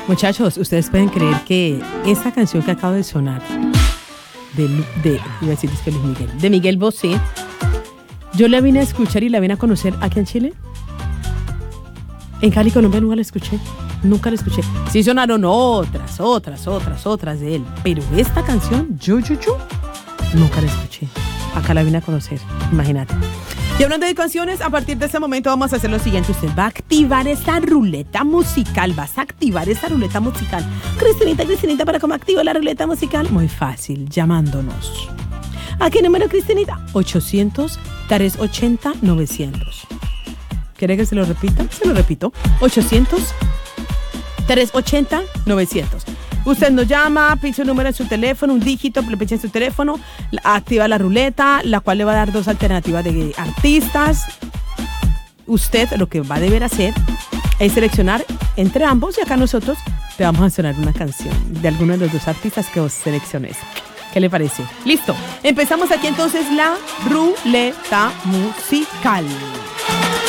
Muchachos, ustedes pueden creer que esta canción que acaba de sonar iba a decir que Luis Miguel, de Miguel Bosé, yo la vine a escuchar y la vine a conocer aquí en Chile. En Cali, Colombia, nunca la escuché. Sí sonaron otras de él, pero esta canción, yo, nunca la escuché. Acá la vine a conocer, imagínate. Y hablando de canciones, a partir de este momento vamos a hacer lo siguiente. Usted va a activar esa ruleta musical. Cristinita, ¿para cómo activo la ruleta musical? Muy fácil, llamándonos. ¿A qué número, Cristinita? 800-380-900. ¿Quiere que se lo repita? Se lo repito. 800-380-900. Usted nos llama, pide un número en su teléfono, un dígito, le pincha en su teléfono, activa la ruleta, la cual le va a dar 2 alternativas de artistas. Usted lo que va a deber hacer es seleccionar entre ambos y acá nosotros te vamos a sonar una canción de alguno de los 2 artistas que vos selecciones. ¿Qué le parece? Listo. Empezamos aquí entonces la ruleta musical.